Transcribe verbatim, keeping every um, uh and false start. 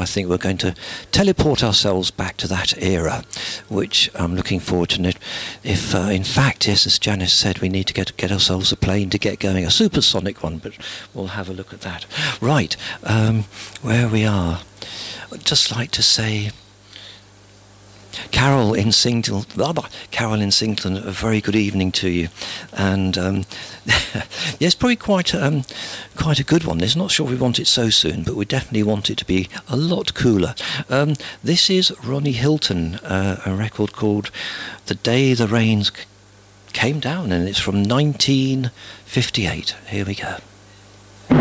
I think we're going to teleport ourselves back to that era, which I'm looking forward to. If, uh, in fact, yes, as Janice said, we need to get get ourselves a plane to get going, a supersonic one, but we'll have a look at that. Right, um, where we are. I'd just like to say, Carol in Singleton, Carol in Singleton, a very good evening to you. And um, yes, probably quite um, quite a good one. There's not sure we want it so soon, but we definitely want it to be a lot cooler. Um, this is Ronnie Hilton, uh, a record called "The Day the Rains Came Down," and it's from nineteen fifty-eight. Here we go.